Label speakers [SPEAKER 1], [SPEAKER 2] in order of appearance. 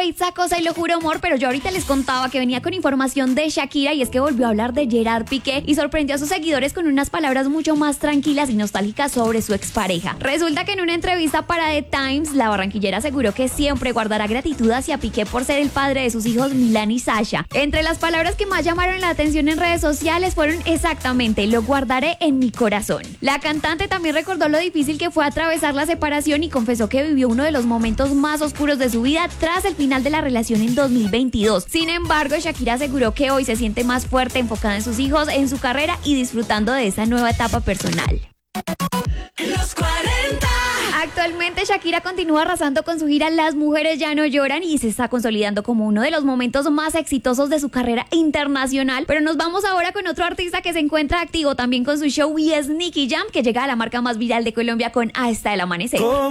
[SPEAKER 1] fake sacosa y locura humor, pero yo ahorita les contaba que venía con información de Shakira y es que volvió a hablar de Gerard Piqué y sorprendió a sus seguidores con unas palabras mucho más tranquilas y nostálgicas sobre su expareja. Resulta que en una entrevista para The Times, la barranquillera aseguró que siempre guardará gratitud hacia Piqué por ser el padre de sus hijos Milán y Sasha. Entre las palabras que más llamaron la atención en redes sociales fueron exactamente: lo guardaré en mi corazón. La cantante también recordó lo difícil que fue atravesar la separación y confesó que vivió uno de los momentos más oscuros de su vida tras el final de la relación en 2022. Sin embargo, Shakira aseguró que hoy se siente más fuerte, enfocada en sus hijos, en su carrera y disfrutando de esa nueva etapa personal.
[SPEAKER 2] Los 40.
[SPEAKER 1] Actualmente Shakira continúa arrasando con su gira Las Mujeres Ya No Lloran y se está consolidando como uno de los momentos más exitosos de su carrera internacional. Pero nos vamos ahora con otro artista que se encuentra activo también con su show y es Nicky Jam, que llega a la marca más viral de Colombia con Hasta el Amanecer.